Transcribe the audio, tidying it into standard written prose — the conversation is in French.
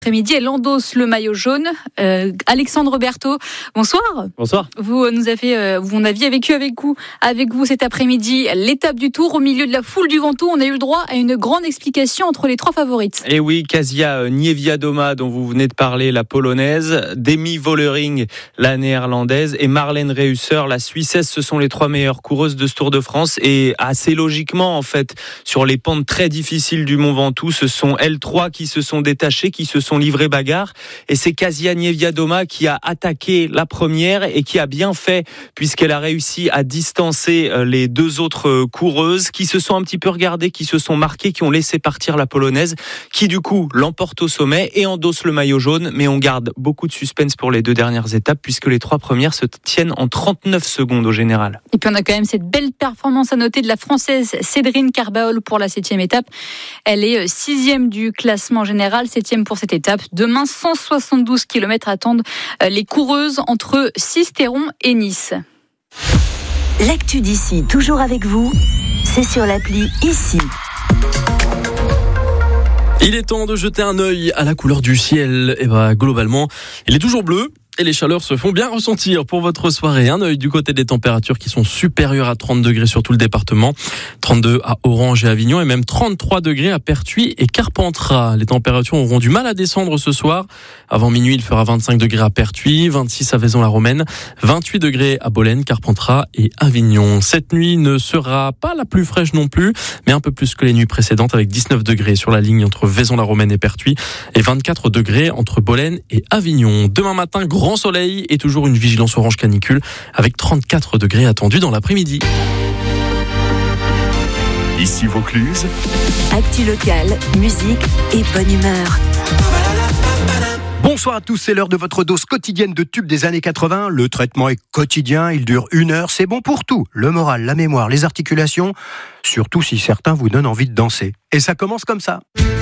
Après-midi, elle endosse le maillot jaune. Alexandre Berthaud, bonsoir. Bonsoir. Vous aviez vécu avec vous cet après-midi l'étape du Tour au milieu de la foule du Ventoux. On a eu le droit à une grande explication entre les trois favorites. Et oui, Kasia Niewiadoma, dont vous venez de parler, la polonaise, Demi Vollering, la néerlandaise, et Marlène Reusser, la suissesse. Ce sont les trois meilleures coureuses de ce Tour de France. Et assez logiquement, en fait, sur les pentes très difficiles du Mont Ventoux, ce sont elles trois qui se sont détachées, qui se sont livrées bagarre. Et c'est Kasia Niewiadoma qui a attaqué la première et qui a bien fait, puisqu'elle a réussi à distancer les deux autres coureuses qui se sont un petit peu regardées, qui se sont marquées, qui ont laissé partir la polonaise, qui du coup l'emporte au sommet et endosse le maillot jaune. Mais on garde beaucoup de suspense pour les deux dernières étapes, puisque les trois premières se tiennent en 39 secondes au général. Et puis on a quand même cette belle performance à noter de la Française Sédrine Carbaol pour la 7e étape. Elle est 6e du classement général, 7e pour cette étape. Demain, 172 km attendent les coureuses entre Sisteron et Nice. L'actu d'ici, toujours avec vous, c'est sur l'appli Ici. Il est temps de jeter un œil à la couleur du ciel. Et globalement, il est toujours bleu. Et les chaleurs se font bien ressentir pour votre soirée. Un œil du côté des températures qui sont supérieures à 30 degrés sur tout le département. 32 à Orange et Avignon et même 33 degrés à Pertuis et Carpentras. Les températures auront du mal à descendre ce soir. Avant minuit, il fera 25 degrés à Pertuis, 26 à Vaison-la-Romaine, 28 degrés à Bolène, Carpentras et Avignon. Cette nuit ne sera pas la plus fraîche non plus, mais un peu plus que les nuits précédentes avec 19 degrés sur la ligne entre Vaison-la-Romaine et Pertuis et 24 degrés entre Bolène et Avignon. Demain matin, grand soleil et toujours une vigilance orange canicule avec 34 degrés attendus dans l'après-midi. Ici Vaucluse. Actu locale, musique et bonne humeur. Bonsoir à tous, c'est l'heure de votre dose quotidienne de tubes des années 80. Le traitement est quotidien, il dure 1 heure, c'est bon pour tout. Le moral, la mémoire, les articulations, surtout si certains vous donnent envie de danser. Et ça commence comme ça.